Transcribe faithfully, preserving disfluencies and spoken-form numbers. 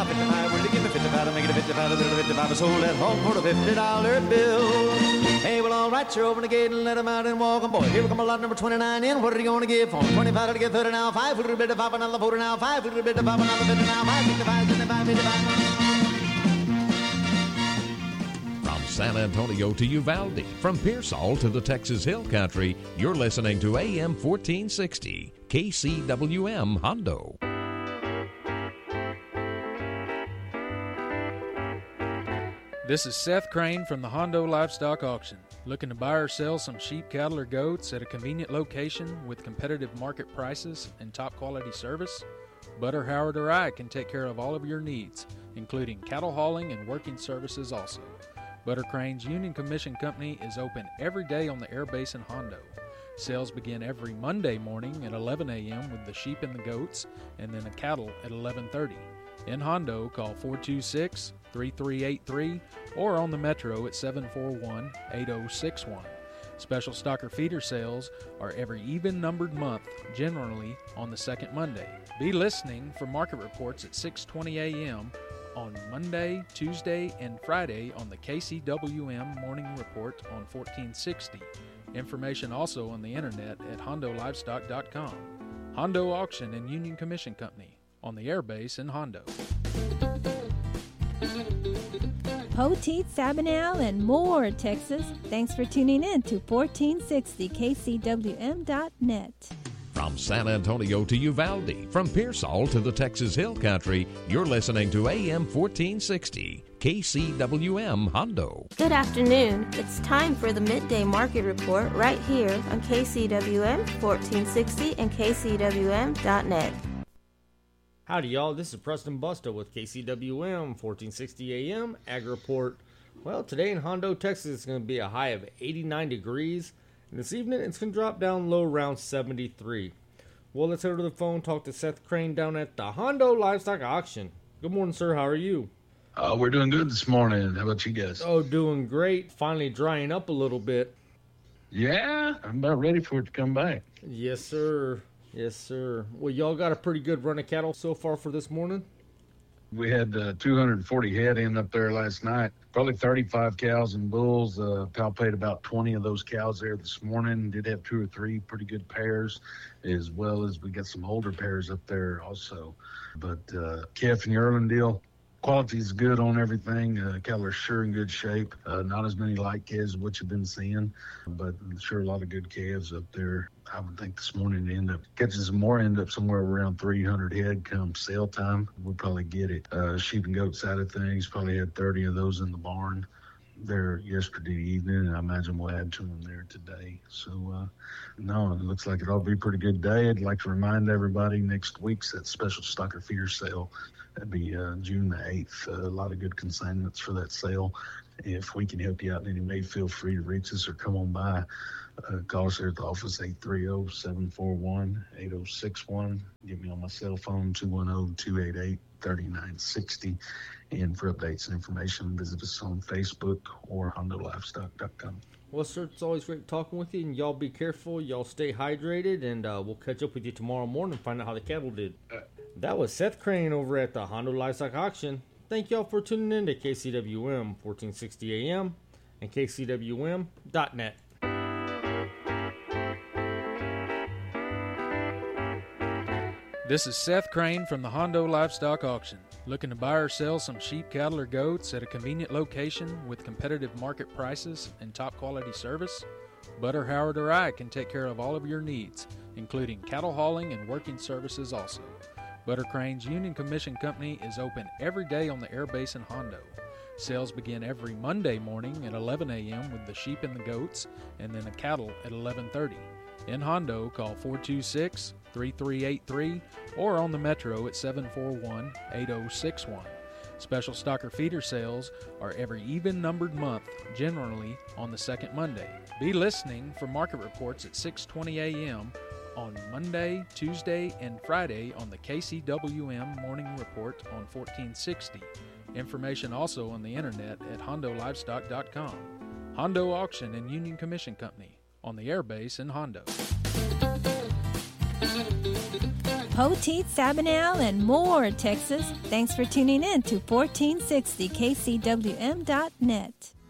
now fifty-five, will you give me fifty-five? I'll make it a fifty-five, a little fifty-five, I sold at home for a fifty dollar bill. Hey, well, all right, sure, open the gate and let him out and walk on, boy. Here we come a lot number twenty-nine in. What are you going to give for him? twenty-five to get thirty now, five, a little bit of five, another forty now, five, a little bit of five, another fifty now, five, fifty-five, seventy-five, eighty-five. San Antonio to Uvalde, from Pearsall to the Texas Hill Country, you're listening to A M fourteen sixty, K C W M Hondo. This is Seth Crane from the Hondo Livestock Auction. Looking to buy or sell some sheep, cattle, or goats at a convenient location with competitive market prices and top quality service? Butter, Howard, or I can take care of all of your needs, including cattle hauling and working services also. Butter Crane's Union Commission Company is open every day on the air base in Hondo. Sales begin every Monday morning at eleven a.m. with the sheep and the goats, and then the cattle at eleven thirty. In Hondo, call four two six, three three eight three or on the Metro at seven four one, eight oh six one. Special stocker feeder sales are every even-numbered month, generally on the second Monday. Be listening for market reports at six twenty a.m. on Monday, Tuesday, and Friday on the K C W M Morning Report on fourteen sixty. Information also on the internet at hondo livestock dot com. Hondo Auction and Union Commission Company on the airbase in Hondo. Poteet, Sabinal, and more, Texas. Thanks for tuning in to fourteen sixty K C W M dot net. From San Antonio to Uvalde, from Pearsall to the Texas Hill Country, you're listening to A M fourteen sixty, K C W M Hondo. Good afternoon. It's time for the Midday Market Report right here on K C W M fourteen sixty and K C W M dot net. Howdy, y'all. This is Preston Busta with K C W M fourteen sixty A M Ag Report. Well, today in Hondo, Texas, it's going to be a high of eighty-nine degrees. And this evening, it's going to drop down low around seventy-three. Well, let's head to the phone, talk to Seth Crane down at the Hondo Livestock Auction. Good morning, sir. How are you? Uh, we're doing good this morning. How about you guys? Oh, doing great. Finally drying up a little bit. Yeah, I'm about ready for it to come back. Yes, sir. Yes, sir. Well, y'all got a pretty good run of cattle so far for this morning? We had uh, two hundred forty head in up there last night. Probably thirty-five cows and bulls. Uh, palpated about twenty of those cows there this morning. Did have two or three pretty good pairs, as well as we got some older pairs up there also. But uh, calf and yearling deal, quality's good on everything. Uh, cattle are sure in good shape. Uh, not as many light calves as what you've been seeing, but sure a lot of good calves up there. I would think this morning to end up catching some more, end up somewhere around three hundred head come sale time. We'll probably get it. Uh, sheep and goat side of things, probably had thirty of those in the barn there yesterday evening, and I imagine we'll add to them there today. So, uh, no, it looks like it'll be a pretty good day. I'd like to remind everybody next week's that special stocker feeder sale. That'd be uh, June the eighth. Uh, a lot of good consignments for that sale. If we can help you out in any way, feel free to reach us or come on by. Uh, call us here at the office, eight three zero, seven four one, eight zero six one. Get me on my cell phone, two one zero, two eight eight, three nine six zero. And for updates and information, visit us on Facebook or hondo livestock dot com. Well, sir, it's always great talking with you, and y'all be careful. Y'all stay hydrated, and uh, we'll catch up with you tomorrow morning and find out how the cattle did. Uh, that was Seth Crane over at the Hondo Livestock Auction. Thank y'all for tuning in to K C W M fourteen sixty A M and K C W M dot net. This is Seth Crane from the Hondo Livestock Auction. Looking to buy or sell some sheep, cattle, or goats at a convenient location with competitive market prices and top quality service? Butter, Howard, or I can take care of all of your needs, including cattle hauling and working services also. Butter Crane's Union Commission Company is open every day on the air base in Hondo. Sales begin every Monday morning at eleven a.m. with the sheep and the goats, and then the cattle at eleven thirty. In Hondo, call four two six, three three eight three or on the Metro at seven four one, eight oh six one. Special stocker feeder sales are every even-numbered month, generally on the second Monday. Be listening for market reports at six twenty a.m. on Monday, Tuesday, and Friday on the K C W M Morning Report on fourteen sixty. Information also on the internet at hondo livestock dot com. Hondo Auction and Union Commission Company on the airbase in Hondo. Poteet, Sabinal, and more, Texas. Thanks for tuning in to fourteen sixty K C W M dot net.